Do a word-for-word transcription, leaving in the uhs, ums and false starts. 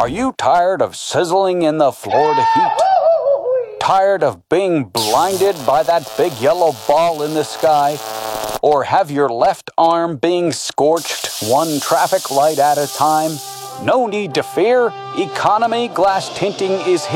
Are you tired of sizzling in the Florida heat? Tired of being blinded by that big yellow ball in the sky? Or have your left arm being scorched one traffic light at a time? No need to fear. Economy glass tinting is here.